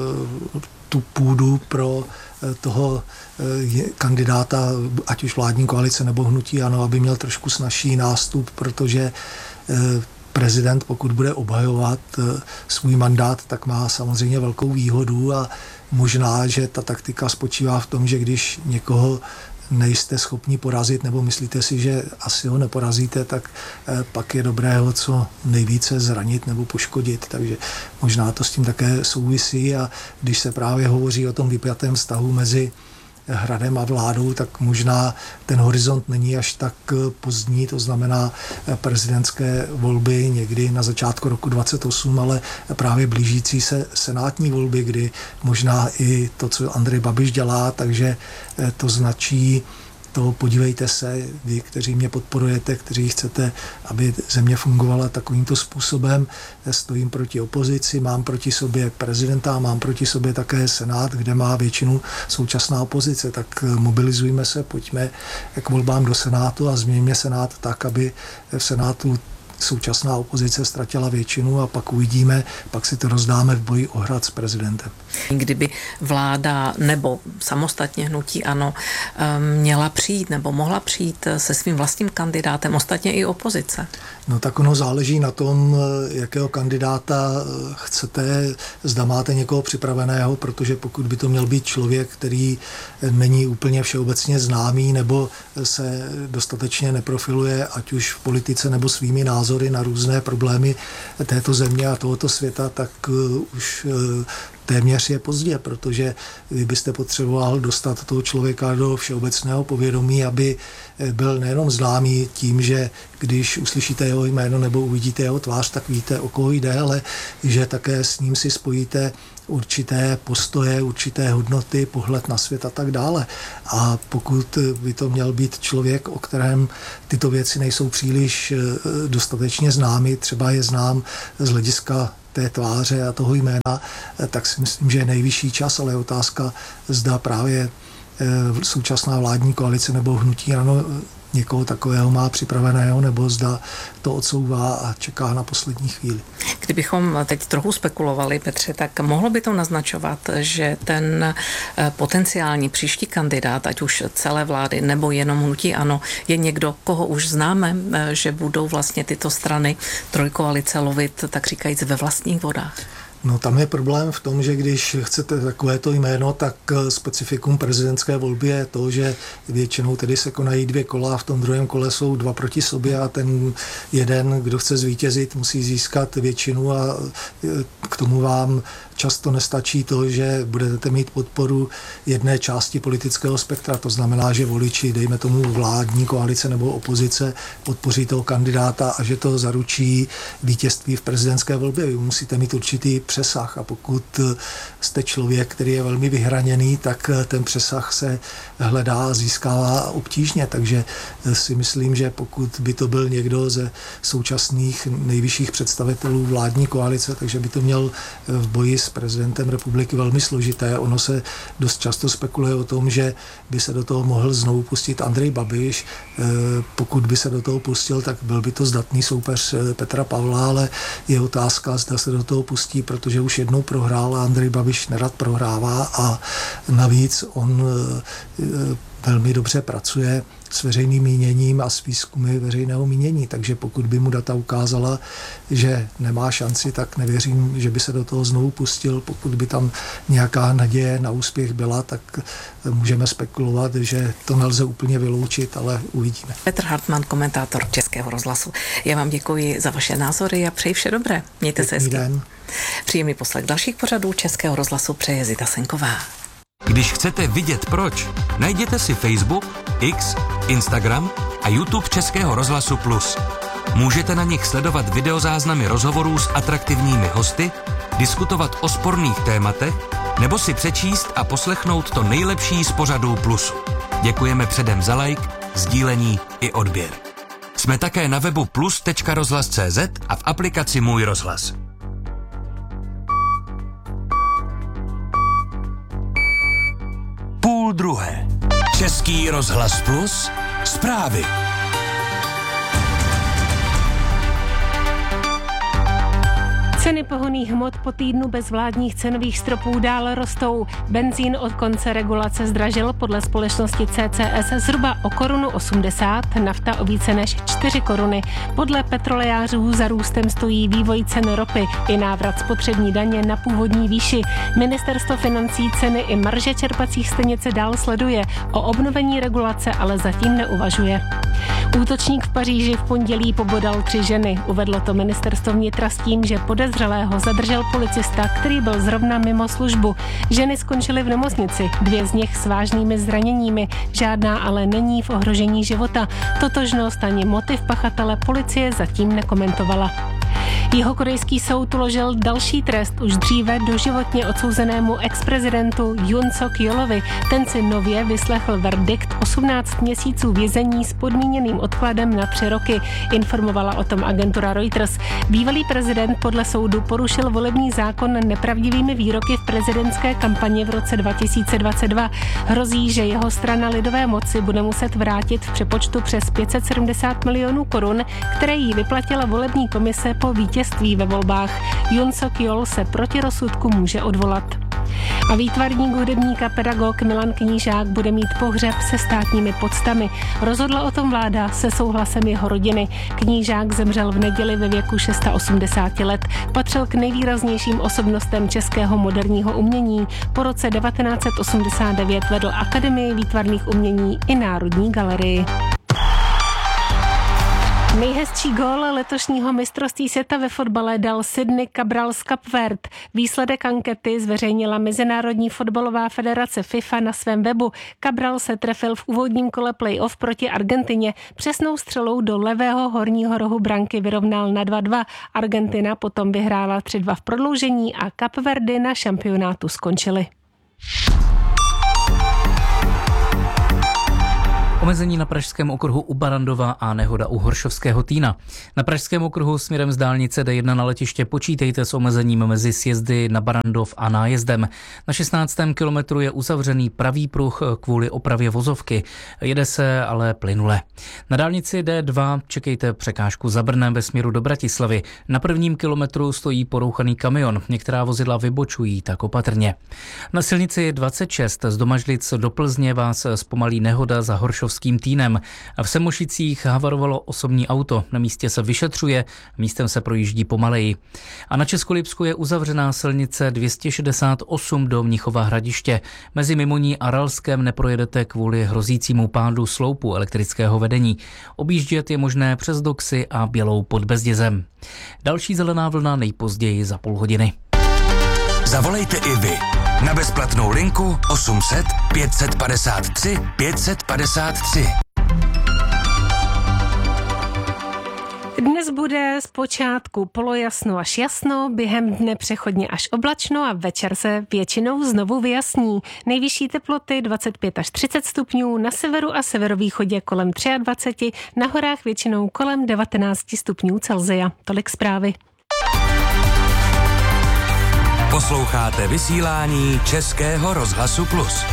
tu půdu pro toho kandidáta, ať už vládní koalice nebo hnutí ANO, aby měl trošku snazší nástup, protože prezident, pokud bude obhajovat svůj mandát, tak má samozřejmě velkou výhodu a možná, že ta taktika spočívá v tom, že když někoho nejste schopni porazit nebo myslíte si, že asi ho neporazíte, tak pak je dobré ho co nejvíce zranit nebo poškodit. Takže možná to s tím také souvisí a když se právě hovoří o tom vypjatém vztahu mezi Hradem a vládou, tak možná ten horizont není až tak pozdní, to znamená prezidentské volby někdy na začátku roku dvacet osm, ale právě blížící se senátní volby, kdy možná i to, co Andrej Babiš dělá, takže to značí to podívejte se, vy, kteří mě podporujete, kteří chcete, aby země fungovala takovýmto způsobem, stojím proti opozici, mám proti sobě prezidenta, mám proti sobě také senát, kde má většinu současná opozice, tak mobilizujme se, pojďme k volbám do senátu a změňme senát tak, aby v senátu současná opozice ztratila většinu a pak uvidíme, pak si to rozdáme v boji o hrad s prezidentem. Kdyby vláda nebo samostatně hnutí ANO měla přijít nebo mohla přijít se svým vlastním kandidátem, ostatně i opozice? No tak ono záleží na tom, jakého kandidáta chcete, zda máte někoho připraveného, protože pokud by to měl být člověk, který není úplně všeobecně známý nebo se dostatečně neprofiluje, ať už v politice nebo svými názory na různé problémy této země a tohoto světa, tak už téměř je pozdě, protože vy byste potřeboval dostat toho člověka do všeobecného povědomí, aby byl nejenom známý tím, že když uslyšíte jeho jméno nebo uvidíte jeho tvář, tak víte, o koho jde, ale že také s ním si spojíte určité postoje, určité hodnoty, pohled na svět a tak dále. A pokud by to měl být člověk, o kterém tyto věci nejsou příliš dostatečně známy, třeba je znám z hlediska té tváře a toho jména, tak si myslím, že je nejvyšší čas, ale je otázka, zda právě současná vládní koalice nebo hnutí ANO někoho takového má připraveného, nebo zda to odsouvá a čeká na poslední chvíli. Kdybychom teď trochu spekulovali, Petře, tak mohlo by to naznačovat, že ten potenciální příští kandidát, ať už celé vlády nebo jenom hnutí ANO, je někdo, koho už známe, že budou vlastně tyto strany trojkoalice lovit, tak říkajíc, ve vlastních vodách? No tam je problém v tom, že když chcete takovéto jméno, tak specifikum prezidentské volby je to, že většinou tedy se konají dvě kola a v tom druhém kole jsou dva proti sobě a ten jeden, kdo chce zvítězit, musí získat většinu a k tomu vám často nestačí to, že budete mít podporu jedné části politického spektra, to znamená, že voliči, dejme tomu vládní koalice nebo opozice, podpoří toho kandidáta a že to zaručí vítězství v prezidentské volbě. Vy musíte mít určitý přesah a pokud jste člověk, který je velmi vyhraněný, tak ten přesah se hledá a získává obtížně, takže si myslím, že pokud by to byl někdo ze současných nejvyšších představitelů vládní koalice, takže by to měl v boji s prezidentem republiky velmi složité. Ono se dost často spekuluje o tom, že by se do toho mohl znovu pustit Andrej Babiš. Pokud by se do toho pustil, tak byl by to zdatný soupeř Petra Pavla, ale je otázka, zda se do toho pustí, protože už jednou prohrál a Andrej Babiš nerad prohrává a navíc on velmi dobře pracuje s veřejným míněním a s výzkumy veřejného mínění, takže pokud by mu data ukázala, že nemá šanci, tak nevěřím, že by se do toho znovu pustil. Pokud by tam nějaká naděje na úspěch byla, tak můžeme spekulovat, že to nelze úplně vyloučit, ale uvidíme. Petr Hartmann, komentátor Českého rozhlasu. Já vám děkuji za vaše názory a přeji vše dobré. Mějte se hezky. Příjemný poslech dalších pořadů Českého rozhlasu přeje Zita Senková. Když chcete vidět proč, najděte si Facebook, X, Instagram a YouTube Českého rozhlasu Plus. Můžete na nich sledovat videozáznamy rozhovorů s atraktivními hosty, diskutovat o sporných tématech nebo si přečíst a poslechnout to nejlepší z pořadů Plusu. Děkujeme předem za like, sdílení i odběr. Jsme také na webu plus tečka rozhlas tečka cé zet a v aplikaci Můj rozhlas. Půl druhé. Český rozhlas Plus. Zprávy. Ceny pohonných hmot po týdnu bez vládních cenových stropů dál rostou. Benzín od konce regulace zdražil podle společnosti C C S zhruba o korunu osmdesát, nafta o více než čtyři koruny. Podle petrolejářů za růstem stojí vývoj cen ropy i návrat spotřební daně na původní výši. Ministerstvo financí ceny i marže čerpacích stanic dál sleduje. O obnovení regulace ale zatím neuvažuje. Útočník v Paříži v pondělí pobodal tři ženy. Uvedlo to ministerstvo vnitra s tím, že podezřelého zadržel policista, který byl zrovna mimo službu. Ženy skončily v nemocnici, dvě z nich s vážnými zraněními, žádná ale není v ohrožení života. Totožnost ani motiv pachatele policie zatím nekomentovala. Jihokorejský soud uložil další trest už dříve doživotně odsouzenému ex-prezidentu Yoon Suk-yeolovi. Ten si nově vyslechl verdikt osmnáct měsíců vězení s podmíněným odkladem na tři roky, informovala o tom agentura Reuters. Bývalý prezident podle soudu porušil volební zákon nepravdivými výroky v prezidentské kampani v roce dva tisíce dvacet dva. Hrozí, že jeho strana Lidové moci bude muset vrátit v přepočtu přes pět set sedmdesát milionů korun, které jí vyplatila volební komise po vítězství ve volbách. Yoon Suk-yeol se proti rozsudku může odvolat. A výtvarník, hudebník a pedagog Milan Knížák bude mít pohřeb se státními poctami. Rozhodla o tom vláda se souhlasem jeho rodiny. Knížák zemřel v neděli ve věku osmdesáti šesti let. Patřil k nejvýraznějším osobnostem českého moderního umění. Po roce devatenáct set osmdesát devět vedl Akademii výtvarných umění i Národní galerii. Nejhezčí gól letošního mistrovství světa ve fotbale dal Sidney Cabral z Kapverd. Výsledek ankety zveřejnila Mezinárodní fotbalová federace FIFA na svém webu. Cabral se trefil v úvodním kole playoff proti Argentině. Přesnou střelou do levého horního rohu branky vyrovnal na dva dva. Argentina potom vyhrála tři dva v prodloužení a Kapverdy na šampionátu skončily. Omezení na pražském okruhu u Barandova a nehoda u Horšovského Týna. Na pražském okruhu směrem z dálnice D jedna na letiště počítejte s omezením mezi sjezdy na Barandov a nájezdem. Na šestnáctém kilometru je uzavřený pravý pruh kvůli opravě vozovky. Jede se ale plynule. Na dálnici D dva čekejte překážku za Brnem ve směru do Bratislavy. Na prvním kilometru stojí porouchaný kamion. Některá vozidla vybočují, tak opatrně. Na silnici dvacet šest z Domažlic do Plzně vás zpomalí nehoda za Horšovským Týnem. V Semošicích havarovalo osobní auto. Na místě se vyšetřuje, místem se projíždí pomaleji. A na Českolipsku je uzavřená silnice dvě stě šedesát osm do Mnichova Hradiště. Mezi Mimoní a Ralskem neprojedete kvůli hrozícímu pádu sloupu elektrického vedení. Objíždět je možné přes Doxy a Bělou pod Bezdězem. Další zelená vlna nejpozději za půl hodiny. Zavolejte i vy na bezplatnou linku osm set pět set padesát tři pět set padesát tři. Dnes bude zpočátku polojasno až jasno, během dne přechodně až oblačno a večer se většinou znovu vyjasní. Nejvyšší teploty dvacet pět až třicet stupňů, na severu a severovýchodě kolem dvacet tři, na horách většinou kolem devatenáct stupňů Celsia. Tolik zprávy. Posloucháte vysílání Českého rozhlasu Plus.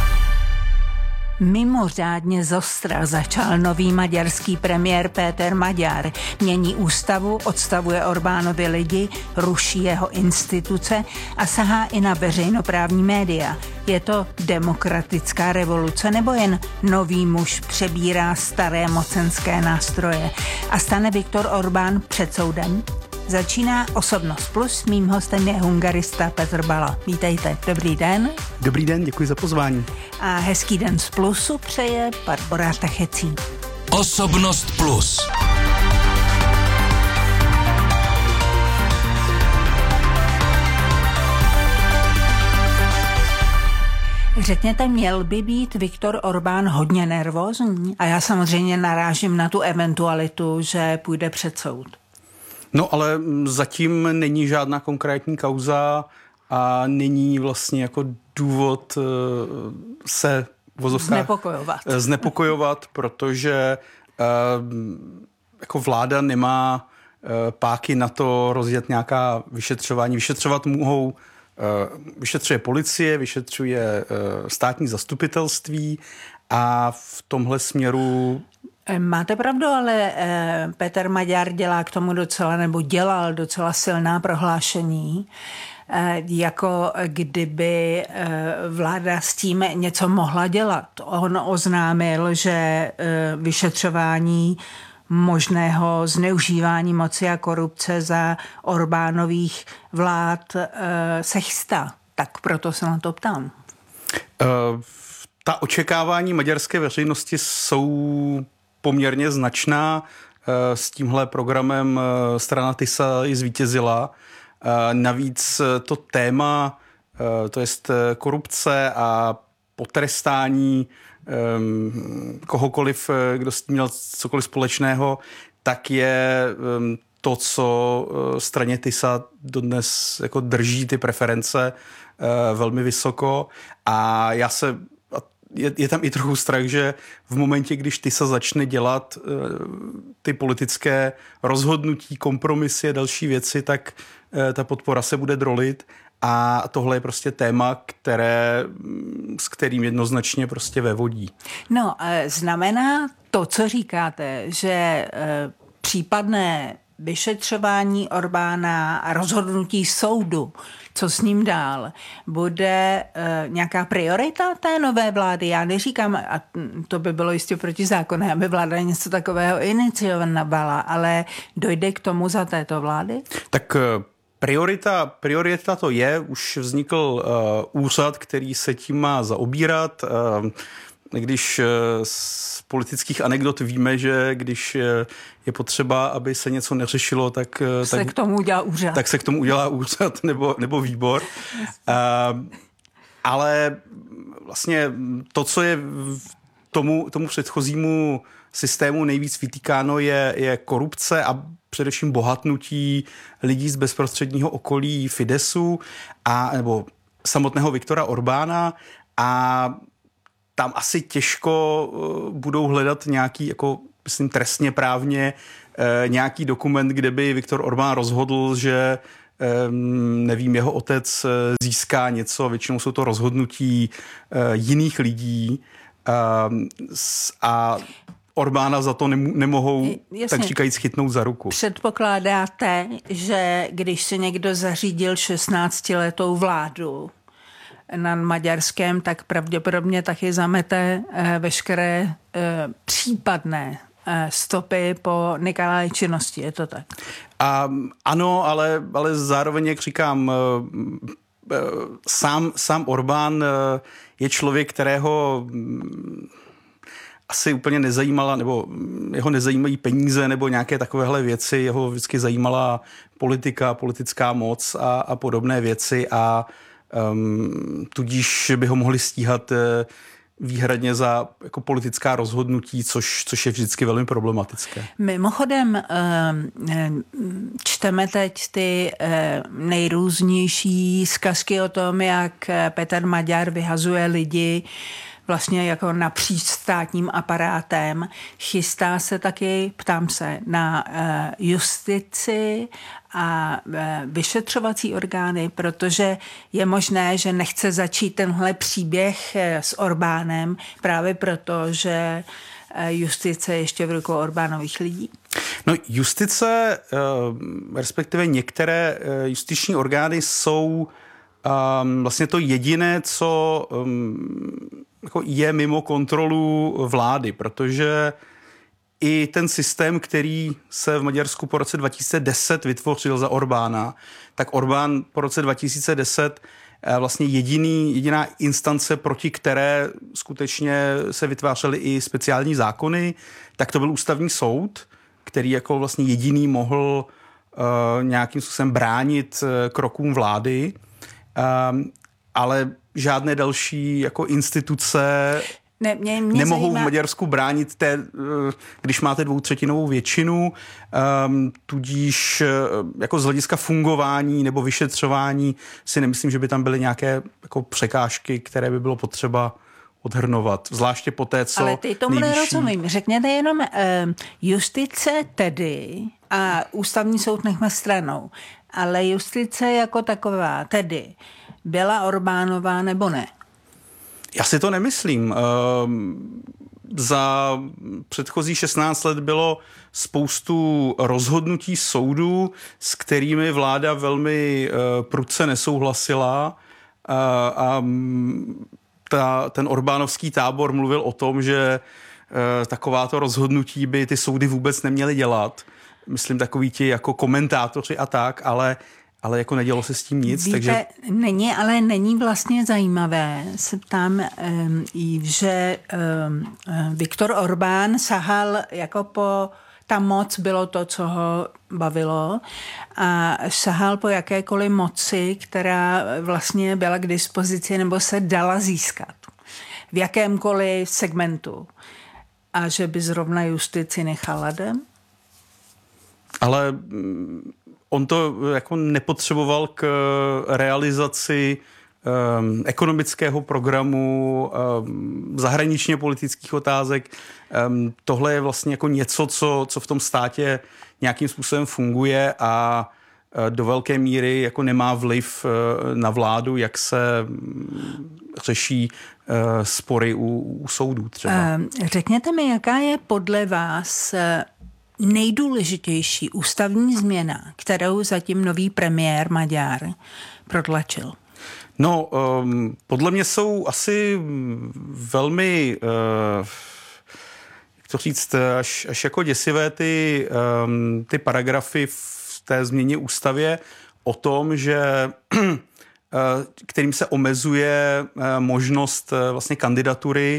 Mimořádně zostra začal nový maďarský premiér Péter Maďar. Mění ústavu, odstavuje Orbánovi lidi, ruší jeho instituce a sahá i na veřejnoprávní média. Je to demokratická revoluce nebo jen nový muž přebírá staré mocenské nástroje? A stane Viktor Orbán před soudem? Začíná Osobnost Plus, mým hostem je hungarista Petr Bala. Vítejte, dobrý den. Dobrý den, děkuji za pozvání. A hezký den z Plusu přeje Barbora Tachecí. Osobnost Plus. Řekněte, měl by být Viktor Orbán hodně nervózní? A já samozřejmě narážím na tu eventualitu, že půjde před soud. No ale zatím není žádná konkrétní kauza a není vlastně jako důvod se znepokojovat. znepokojovat, protože jako vláda nemá páky na to rozjet nějaká vyšetřování. Vyšetřovat mohou, vyšetřuje policie, vyšetřuje státní zastupitelství a v tomhle směru máte pravdu, ale Petr Maďar dělá k tomu docela, nebo dělal docela silná prohlášení, jako kdyby vláda s tím něco mohla dělat. On oznámil, že vyšetřování možného zneužívání moci a korupce za Orbánových vlád se chystá. Tak proto se na to ptám. Uh, ta očekávání maďarské veřejnosti jsou poměrně značná. S tímhle programem strana TISA i zvítězila. Navíc to téma, to jest korupce a potrestání kohokoliv, kdo s tím měl cokoliv společného, tak je to, co straně Tisa dodnes jako drží ty preference velmi vysoko. A já se Je, je tam i trochu strach, že v momentě, když Tisa začne dělat uh, ty politické rozhodnutí, kompromisy a další věci, tak uh, ta podpora se bude drolit a tohle je prostě téma, které, s kterým jednoznačně prostě vévodí. No, znamená to, co říkáte, že uh, případné vyšetřování Orbána a rozhodnutí soudu, co s ním dál, bude e, nějaká priorita té nové vlády? Já neříkám, a to by bylo jistě protizákonné, aby vláda něco takového iniciovala, ale dojde k tomu za této vlády? Tak priorita, priorita to je, už vznikl uh, úřad, který se tím má zaobírat. Uh, Když z politických anekdot víme, že když je potřeba, aby se něco neřešilo, tak se tak, k tomu udělá úřad. Tak se k tomu udělá úřad nebo, nebo výbor. Uh, ale vlastně to, co je tomu, tomu předchozímu systému nejvíc vytýkáno, je, je korupce a především bohatnutí lidí z bezprostředního okolí Fidesu a nebo samotného Viktora Orbána a tam asi těžko budou hledat nějaký, jako myslím trestně právně, nějaký dokument, kde by Viktor Orbán rozhodl, že nevím, jeho otec získá něco, většinou jsou to rozhodnutí jiných lidí a Orbána za to nemohou, jasně, tak říkajíc, chytnout za ruku. Předpokládáte, že když se někdo zařídil šestnáctiletou vládu na Maďarském, tak pravděpodobně taky zamete veškeré případné stopy po nekalé činnosti, je to tak? A, ano, ale, ale zároveň, jak říkám, sám, sám Orbán je člověk, kterého asi úplně nezajímala, nebo jeho nezajímají peníze nebo nějaké takovéhle věci, jeho vždycky zajímala politika, politická moc a, a podobné věci a Um, tudíž by ho mohli stíhat uh, výhradně za jako politická rozhodnutí, což, což je vždycky velmi problematické. Mimochodem uh, čteme teď ty uh, nejrůznější zkazky o tom, jak Petr Maďar vyhazuje lidi vlastně jako napříč státním aparátem. Chystá se taky, ptám se, na justici a vyšetřovací orgány, protože je možné, že nechce začít tenhle příběh s Orbánem právě proto, že justice je ještě v rukou Orbánových lidí. No, justice, respektive některé justiční orgány jsou vlastně to jediné, co jako je mimo kontrolu vlády, protože i ten systém, který se v Maďarsku po roce dva tisíce deset vytvořil za Orbána, tak Orbán po roce dva tisíce deset vlastně jediný, jediná instance, proti které skutečně se vytvářely i speciální zákony, tak to byl ústavní soud, který jako vlastně jediný mohl uh, nějakým způsobem bránit uh, krokům vlády, uh, ale žádné další jako instituce ne, mě, mě nemohou zajímá... v Maďarsku bránit, té, když máte dvoutřetinovou většinu, um, tudíž jako z hlediska fungování nebo vyšetřování si nemyslím, že by tam byly nějaké jako překážky, které by bylo potřeba odhrnovat, zvláště po té, co Ale ty tomu nejvyšší... nerozumím. Řekněte jenom, justice tedy a ústavní soud nechme stranou, ale justice jako taková tedy byla Orbánová nebo ne? Já si to nemyslím. Za předchozí šestnáct let bylo spoustu rozhodnutí soudů, s kterými vláda velmi prudce nesouhlasila a ta, ten orbánovský tábor mluvil o tom, že takováto rozhodnutí by ty soudy vůbec neměly dělat. Myslím takový ti jako komentátoři a tak, ale ale jako nedělo se s tím nic. Víte, takže... není, ale není vlastně zajímavé, se ptám, že Viktor Orbán sahal jako po, ta moc bylo to, co ho bavilo a sahal po jakékoliv moci, která vlastně byla k dispozici nebo se dala získat v jakémkoliv segmentu a že by zrovna justici nechal ladem? Ale on to jako nepotřeboval k realizaci um, ekonomického programu, um, zahraničně politických otázek. Um, tohle je vlastně jako něco, co, co v tom státě nějakým způsobem funguje a do velké míry jako nemá vliv na vládu, jak se řeší spory u, u soudů třeba. Řekněte mi, jaká je podle vás nejdůležitější ústavní změna, kterou zatím nový premiér Maďar protlačil? No, um, podle mě jsou asi velmi, uh, jak to říct, až, až jako děsivé ty, um, ty paragrafy v té změně ústavě o tom, že kterým se omezuje možnost vlastně kandidatury,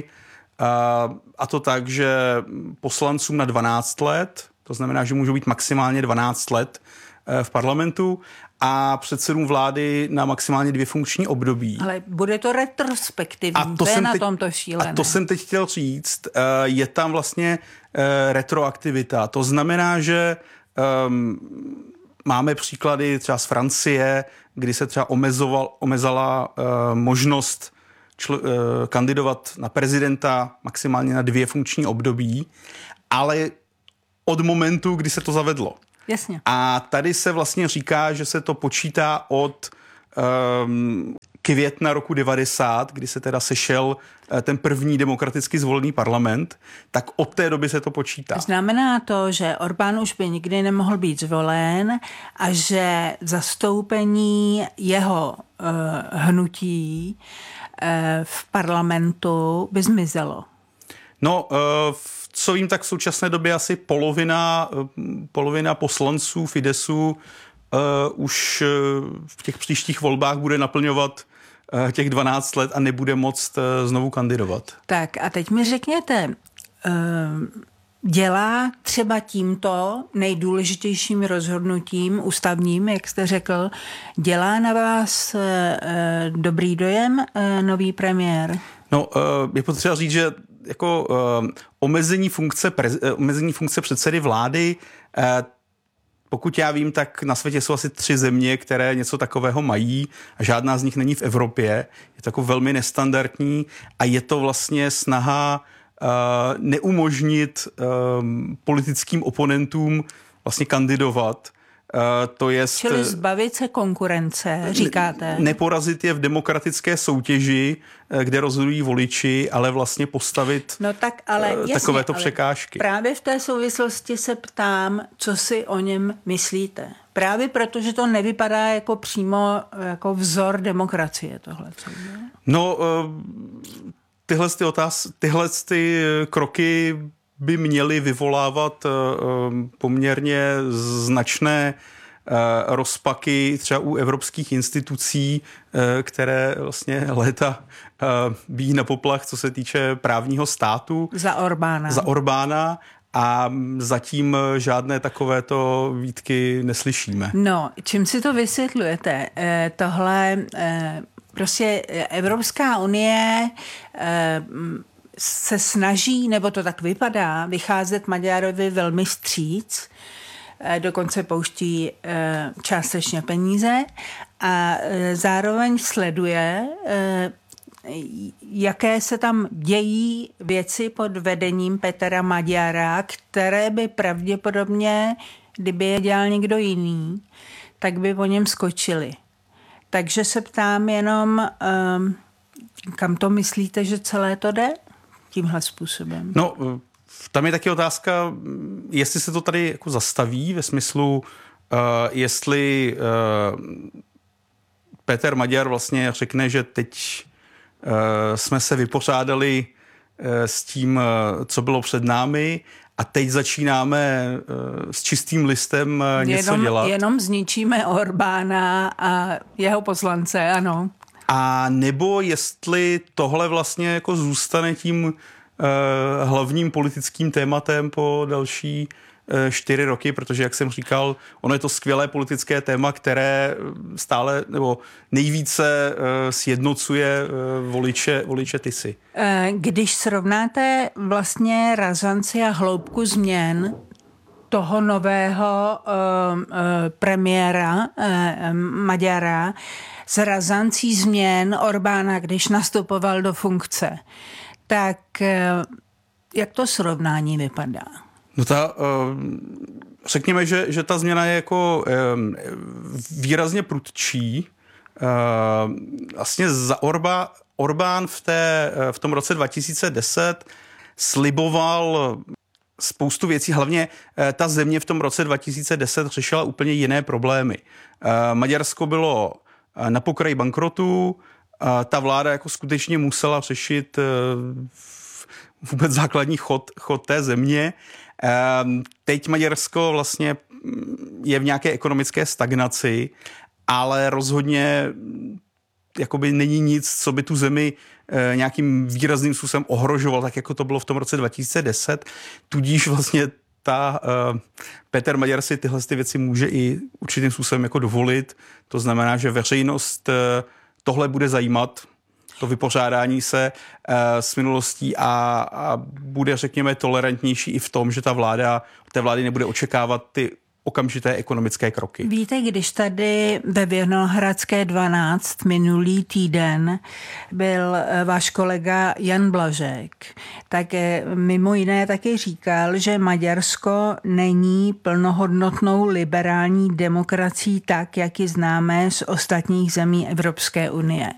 a to tak, že poslancům na dvanáct let, to znamená, že můžou být maximálně dvanáct let v parlamentu, a předsedům vlády na maximálně dvě funkční období. Ale bude to retrospektivní, a to, to je na teď, tomto šílené. A to jsem teď chtěl říct, je tam vlastně retroaktivita. To znamená, že um, máme příklady třeba z Francie, kdy se třeba omezoval, omezala uh, možnost čl, uh, kandidovat na prezidenta maximálně na dvě funkční období, ale od momentu, kdy se to zavedlo. Jasně. A tady se vlastně říká, že se to počítá od um, května roku devadesát, kdy se teda sešel ten první demokraticky zvolený parlament, tak od té doby se to počítá. Znamená to, že Orbán už by nikdy nemohl být zvolen a že zastoupení jeho uh, hnutí uh, v parlamentu by zmizelo? No, uh, co vím, tak v současné době asi polovina, uh, polovina poslanců Fidesu uh, už uh, v těch příštích volbách bude naplňovat těch dvanáct let a nebude moct znovu kandidovat. Tak a teď mi řekněte, dělá třeba tímto nejdůležitějším rozhodnutím ústavním, jak jste řekl, dělá na vás dobrý dojem nový premiér? No, je potřeba říct, že jako omezení funkce, omezení funkce předsedy vlády, pokud já vím, tak na světě jsou asi tři země, které něco takového mají a žádná z nich není v Evropě. Je to jako velmi nestandardní a je to vlastně snaha uh, neumožnit um, politickým oponentům vlastně kandidovat. Uh, to jest, Čili zbavit se konkurence, říkáte? Neporazit je v demokratické soutěži, kde rozhodují voliči, ale vlastně postavit no tak, ale jasně, takovéto ale překážky. Právě v té souvislosti se ptám, co si o něm myslíte. Právě protože to nevypadá jako přímo jako vzor demokracie tohle. No, tyhle, ty otáz, tyhle ty kroky by měly vyvolávat poměrně značné rozpaky třeba u evropských institucí, které vlastně léta bíjí na poplach, co se týče právního státu. Za Orbána. Za Orbána. A zatím žádné takovéto výtky neslyšíme. No, čím si to vysvětlujete? Tohle prostě Evropská unie se snaží, nebo to tak vypadá, vycházet Maďarovi velmi vstříc, dokonce pouští částečně peníze a zároveň sleduje, jaké se tam dějí věci pod vedením Petra Maďara, které by pravděpodobně, kdyby je dělal někdo jiný, tak by po něm skočili. Takže se ptám jenom, kam to myslíte, že celé to jde tímhle způsobem? No, tam je taky otázka, jestli se to tady jako zastaví ve smyslu, uh, jestli uh, Peter Maďar vlastně řekne, že teď uh, jsme se vypořádali uh, s tím, uh, co bylo před námi a teď začínáme uh, s čistým listem uh, něco jenom, dělat. Jenom zničíme Orbána a jeho poslance, ano. A nebo jestli tohle vlastně jako zůstane tím uh, hlavním politickým tématem po další uh, čtyři roky, protože, jak jsem říkal, ono je to skvělé politické téma, které stále nebo nejvíce uh, sjednocuje uh, voliče, voliče Tisy. Když srovnáte vlastně razanci a hloubku změn toho nového uh, uh, premiéra uh, Maďara z razancí změn Orbána, když nastupoval do funkce. Tak uh, jak to srovnání vypadá? No ta, uh, řekněme, že, že ta změna je jako um, výrazně prudčí. Uh, vlastně za Orba, Orbán v, té, v tom roce dva tisíce deset sliboval spoustu věcí, hlavně ta země v tom roce dva tisíce deset řešila úplně jiné problémy. Maďarsko bylo na pokraji bankrotu, ta vláda jako skutečně musela řešit vůbec základní chod, chod té země. Teď Maďarsko vlastně je v nějaké ekonomické stagnaci, ale rozhodně jakoby není nic, co by tu zemi e, nějakým výrazným způsobem ohrožoval, tak jako to bylo v tom roce dva tisíce deset. Tudíž vlastně ta e, Péter Maďar si tyhle ty věci může i určitým způsobem jako dovolit. To znamená, že veřejnost e, tohle bude zajímat, to vypořádání se e, s minulostí a, a bude, řekněme, tolerantnější i v tom, že ta vláda, té vlády nebude očekávat ty okamžité ekonomické kroky. Víte, když tady ve Vinohradské dvanáct minulý týden byl váš kolega Jan Blažek, tak mimo jiné taky říkal, že Maďarsko není plnohodnotnou liberální demokracií tak, jak ji známe z ostatních zemí Evropské unie.